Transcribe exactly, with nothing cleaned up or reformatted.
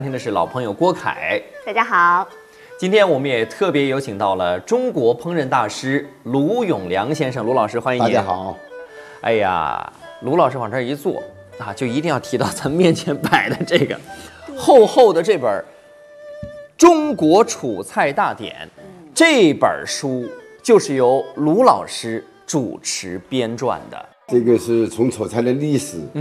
今天的是老朋友郭凯， 大家好。 今天我们也特别有请到了中国烹饪大师卢永良先生，卢老师欢迎您。 大家好。 哎呀，卢老师往这儿一坐啊，就一定要提到咱面前摆的这个厚厚的这本《中国楚菜大典》，这本书就是由卢老师主持编撰的。 这个是从楚菜的历史